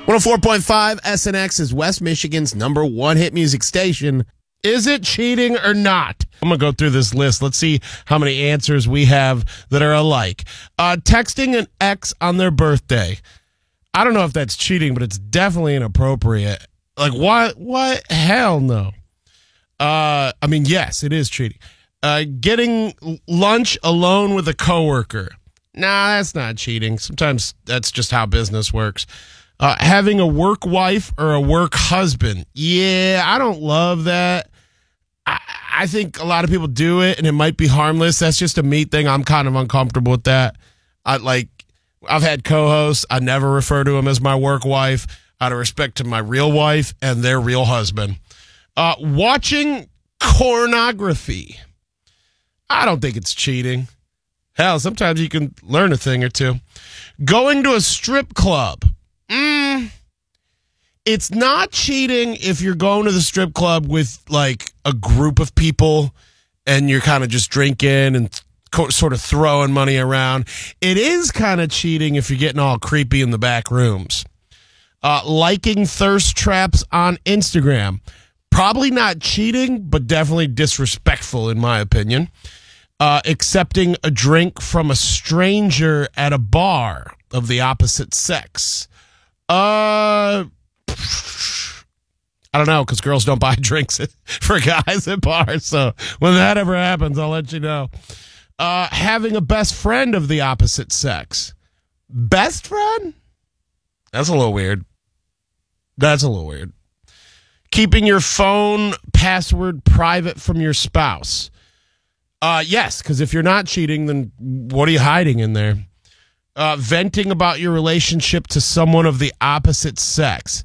104.5 SNX is West Michigan's number one hit music station. Is it cheating or not? I'm going to go through this list. Let's see how many answers we have that are alike. Texting an ex on their birthday. I don't know if that's cheating, but it's definitely inappropriate. Like, what? Hell no. I mean, yes, it is cheating. Getting lunch alone with a coworker. Nah, that's not cheating. Sometimes that's just how business works. Having a work wife or a work husband. Yeah, I don't love that. I think a lot of people do it, and it might be harmless. That's just a me thing. I'm kind of uncomfortable with that. I've had co-hosts. I never refer to them as my work wife out of respect to my real wife and their real husband. Watching pornography. I don't think it's cheating. Hell, sometimes you can learn a thing or two. Going to a strip club. It's not cheating if you're going to the strip club with like a group of people and you're kind of just drinking and sort of throwing money around. It is kind of cheating if you're getting all creepy in the back rooms. Liking thirst traps on Instagram. Probably not cheating, but definitely disrespectful in my opinion. Accepting a drink from a stranger at a bar of the opposite sex. I don't know, because girls don't buy drinks for guys at bars. So when that ever happens, I'll let you know. Having a best friend of the opposite sex. Best friend? That's a little weird. Keeping your phone password private from your spouse. Yes, because if you're not cheating, then what are you hiding in there? Venting about your relationship to someone of the opposite sex.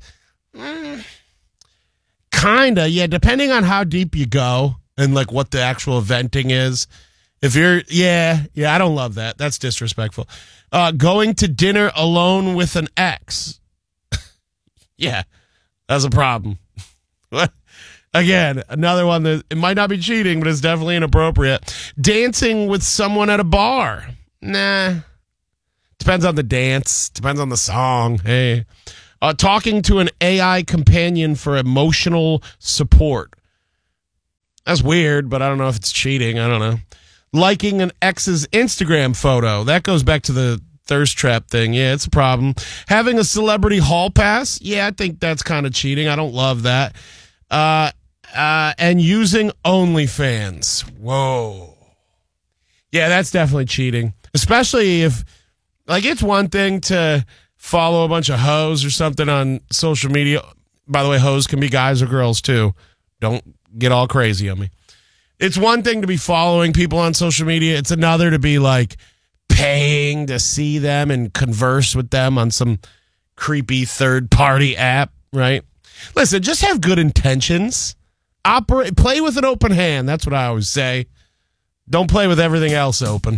Kinda, yeah, depending on how deep you go and like what the actual venting is. If you're, yeah, I don't love that. That's disrespectful. Going to dinner alone with an ex. Yeah, that's a problem. Again, another one that it might not be cheating, but it's definitely inappropriate. Dancing with someone at a bar. Nah. Depends on the dance. Depends on the song. Hey. Talking to an AI companion for emotional support. That's weird, but I don't know if it's cheating. I don't know. Liking an ex's Instagram photo. That goes back to the thirst trap thing. Yeah, it's a problem. Having a celebrity hall pass. Yeah, I think that's kind of cheating. I don't love that. And using OnlyFans. Whoa. Yeah, that's definitely cheating. Especially if, like, it's one thing to follow a bunch of hoes or something on social media. By the way, hoes can be guys or girls too. Don't get all crazy on me. It's one thing to be following people on social media. It's another to be like paying to see them and converse with them on some creepy third-party app, right? Listen, just have good intentions. Play with an open hand. That's what I always say. Don't play with everything else open.